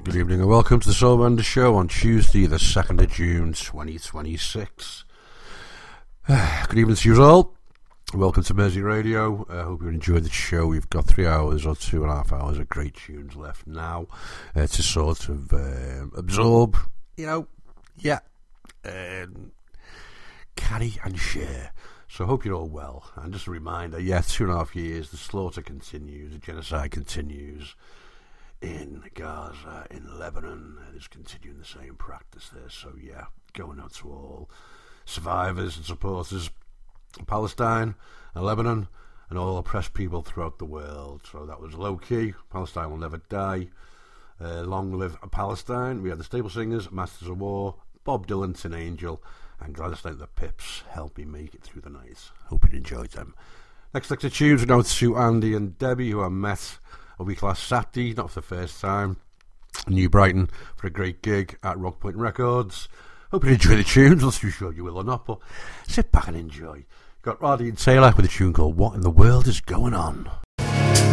Good evening and welcome to the Soul Bender Show on Tuesday the 2nd of June 2026. Good evening to you all. Welcome to Mersey Radio. I hope you enjoyed the show. We've got 3 hours or 2.5 hours of great tunes left now to sort of absorb, carry and share. So I hope you're all well. And just a reminder, 2.5 years, the slaughter continues, the genocide continues. In Gaza, in Lebanon, it is continuing the same practice there. So going out to all survivors and supporters of Palestine and Lebanon and all oppressed people throughout the world. So that was low key. Palestine will never die. Long live Palestine. We had the Staple Singers, Masters of War, Bob Dylan, Tin Angel, and Gladys Knight the Pips helping me make it through the night. Hope you enjoyed them. Next section of tunes, we go to Andy and Debbie, who I met a week last Saturday, not for the first time, in New Brighton for a great gig at Rock Point Records. Hope you enjoy the tunes. Not too sure you will or not, but sit back and enjoy. Got Roddy and Taylor with a tune called What in the World is Going On?